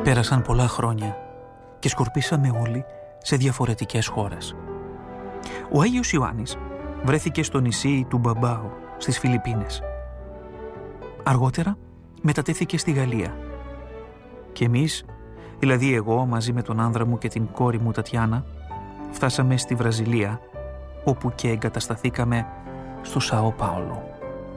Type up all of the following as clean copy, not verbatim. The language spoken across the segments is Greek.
Πέρασαν πολλά χρόνια και σκορπίσαμε όλοι σε διαφορετικές χώρες. Ο Άγιος Ιωάννης βρέθηκε στο νησί του Μπαμπάο στις Φιλιππίνες. Αργότερα μετατέθηκε στη Γαλλία. Και εμείς, δηλαδή εγώ μαζί με τον άνδρα μου και την κόρη μου Τατιάνα, φτάσαμε στη Βραζιλία, όπου και εγκατασταθήκαμε στο Σαό Πάολο.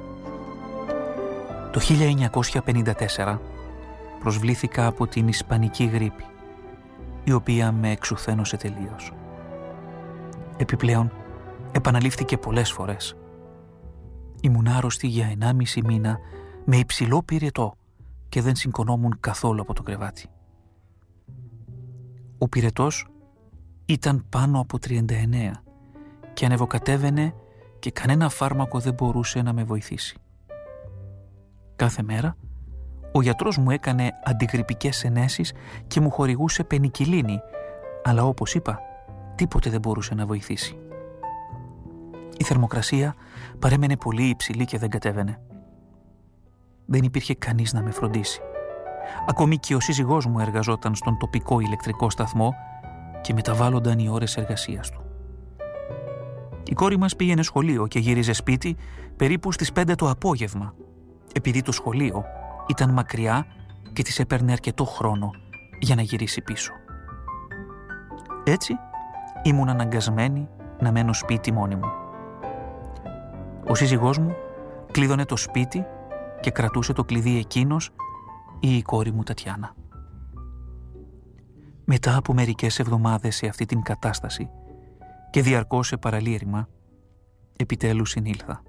Το 1954 προσβλήθηκα από την ισπανική γρίπη, η οποία με εξουθένωσε τελείως. Επιπλέον, επαναλήφθηκε πολλές φορές. Ήμουν άρρωστη για 1,5 μήνα με υψηλό πυρετό και δεν σηκωνόμουν καθόλου από το κρεβάτι. Ο πυρετός ήταν πάνω από 39 και ανεβοκατέβαινε και κανένα φάρμακο δεν μπορούσε να με βοηθήσει. Κάθε μέρα ο γιατρός μου έκανε αντιγρυπικές ενέσεις και μου χορηγούσε πενικυλίνη, αλλά όπως είπα, τίποτε δεν μπορούσε να βοηθήσει. Η θερμοκρασία παρέμενε πολύ υψηλή και δεν κατέβαινε. Δεν υπήρχε κανείς να με φροντίσει. Ακόμη και ο σύζυγός μου εργαζόταν στον τοπικό ηλεκτρικό σταθμό και μεταβάλλονταν οι ώρες εργασίας του. Η κόρη μας πήγαινε σχολείο και γύριζε σπίτι περίπου στις 5 το απόγευμα, επειδή το σχολείο ήταν μακριά και της έπαιρνε αρκετό χρόνο για να γυρίσει πίσω. Έτσι ήμουν αναγκασμένη να μένω σπίτι μόνη μου. Ο σύζυγός μου κλείδωνε το σπίτι και κρατούσε το κλειδί εκείνος ή η κόρη μου Τατιάνα. Μετά από μερικές εβδομάδες σε αυτή την κατάσταση και διαρκώς σε παραλήρημα, επιτέλους συνήλθα.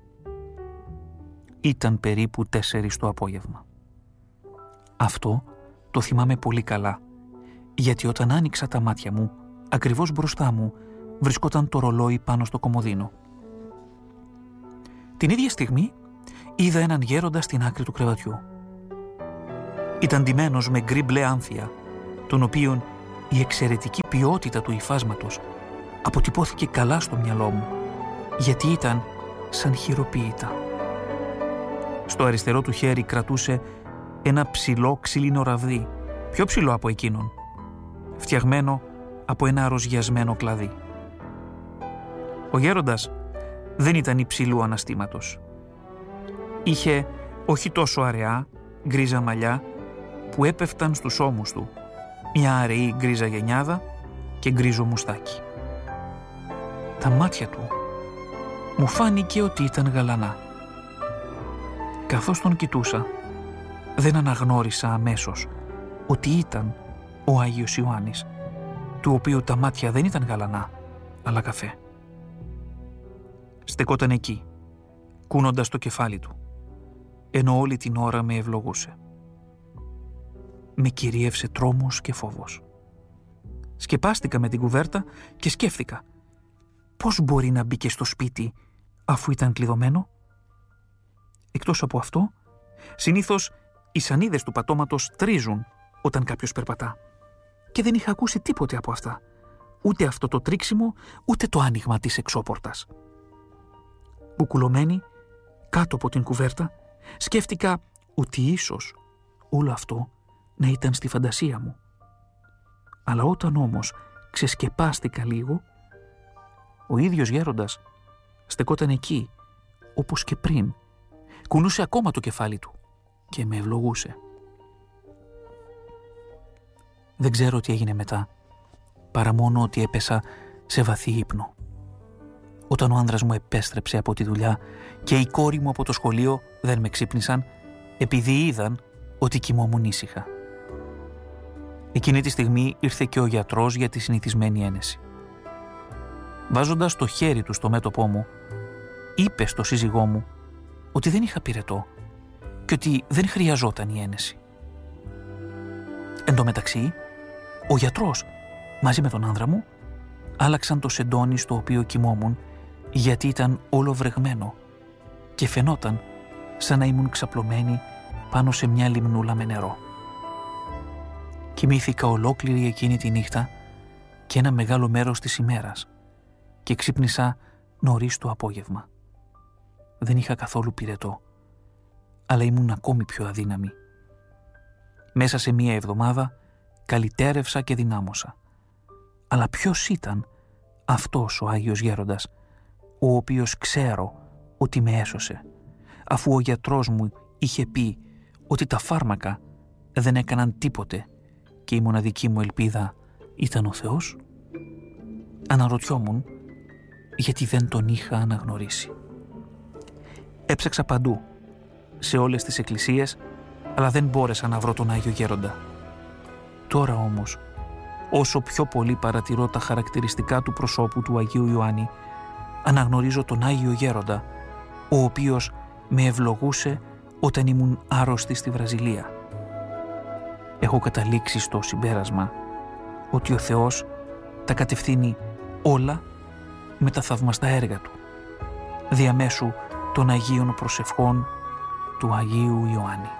Ήταν περίπου 4 το απόγευμα. Αυτό το θυμάμαι πολύ καλά, γιατί όταν άνοιξα τα μάτια μου, ακριβώς μπροστά μου βρισκόταν το ρολόι πάνω στο κομοδίνο. Την ίδια στιγμή είδα έναν γέροντα στην άκρη του κρεβατιού. Ήταν ντυμένος με γκρι μπλε άνθια, τον οποίον η εξαιρετική ποιότητα του υφάσματος αποτυπώθηκε καλά στο μυαλό μου, γιατί ήταν σαν χειροποίητα. Στο αριστερό του χέρι κρατούσε ένα ψηλό ξύλινο ραβδί, πιο ψηλό από εκείνον, φτιαγμένο από ένα ροζιασμένο κλαδί. Ο γέροντας δεν ήταν υψηλού αναστήματος. Είχε όχι τόσο αραιά, γκρίζα μαλλιά που έπεφταν στους ώμους του, μια αραιή γκρίζα γενιάδα και γκρίζο μουστάκι. Τα μάτια του μου φάνηκε ότι ήταν γαλανά. Καθώς τον κοιτούσα, δεν αναγνώρισα αμέσως ότι ήταν ο Άγιος Ιωάννης, του οποίου τα μάτια δεν ήταν γαλανά, αλλά καφέ. Στεκόταν εκεί, κούνοντας το κεφάλι του, ενώ όλη την ώρα με ευλογούσε. Με κυρίευσε τρόμος και φόβος. Σκεπάστηκα με την κουβέρτα και σκέφτηκα πώς μπορεί να μπήκε στο σπίτι αφού ήταν κλειδωμένο. Εκτός από αυτό, συνήθως οι σανίδες του πατώματος τρίζουν όταν κάποιος περπατά και δεν είχα ακούσει τίποτε από αυτά, ούτε αυτό το τρίξιμο, ούτε το άνοιγμα της εξώπορτας. Μπουκουλωμένη κάτω από την κουβέρτα, σκέφτηκα ότι ίσως όλο αυτό να ήταν στη φαντασία μου. Αλλά όταν όμως ξεσκεπάστηκα λίγο, ο ίδιος γέροντας στεκόταν εκεί, όπως και πριν, κουνούσε ακόμα το κεφάλι του και με ευλογούσε. Δεν ξέρω τι έγινε μετά, παρά μόνο ότι έπεσα σε βαθύ ύπνο. Όταν ο άνδρας μου επέστρεψε από τη δουλειά και η κόρη μου από το σχολείο δεν με ξύπνησαν, επειδή είδαν ότι κοιμόμουν ήσυχα. Εκείνη τη στιγμή ήρθε και ο γιατρός για τη συνηθισμένη ένεση. Βάζοντας το χέρι του στο μέτωπό μου, είπε στο σύζυγό μου ότι δεν είχα πυρετό και ότι δεν χρειαζόταν η ένεση. Εν τω μεταξύ, ο γιατρός μαζί με τον άνδρα μου άλλαξαν το σεντόνι στο οποίο κοιμόμουν, γιατί ήταν όλο βρεγμένο και φαινόταν σαν να ήμουν ξαπλωμένη πάνω σε μια λιμνούλα με νερό. Κοιμήθηκα ολόκληρη εκείνη τη νύχτα και ένα μεγάλο μέρος της ημέρας και ξύπνησα νωρίς το απόγευμα. Δεν είχα καθόλου πυρετό, αλλά ήμουν ακόμη πιο αδύναμη. Μέσα σε μία εβδομάδα καλυτέρευσα και δυνάμωσα. Αλλά ποιος ήταν αυτός ο Άγιος Γέροντας, ο οποίος ξέρω ότι με έσωσε, αφού ο γιατρός μου είχε πει ότι τα φάρμακα δεν έκαναν τίποτε και η μοναδική μου ελπίδα ήταν ο Θεός? Αναρωτιόμουν γιατί δεν τον είχα αναγνωρίσει. Έψαξα παντού, σε όλες τις εκκλησίες, αλλά δεν μπόρεσα να βρω τον Άγιο Γέροντα. Τώρα όμως, όσο πιο πολύ παρατηρώ τα χαρακτηριστικά του προσώπου του Αγίου Ιωάννη, αναγνωρίζω τον Άγιο Γέροντα, ο οποίος με ευλογούσε όταν ήμουν άρρωστη στη Βραζιλία. Έχω καταλήξει στο συμπέρασμα ότι ο Θεός τα κατευθύνει όλα με τα θαυμαστά έργα Του, διαμέσου των Αγίων προσευχών του Αγίου Ιωάννη.